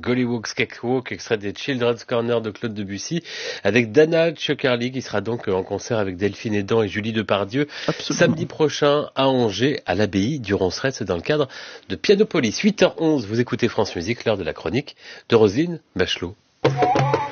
Gollywog's Cakewalk, extrait des Children's Corner de Claude Debussy, avec Dana Tchokarli qui sera donc en concert avec Delphine Edan et Julie Depardieu. Absolument. Samedi prochain à Angers, à l'Abbaye du Ronceret, c'est dans le cadre de Pianopolis. 8h11, vous écoutez France Musique, l'heure de la chronique de Roselyne Bachelot.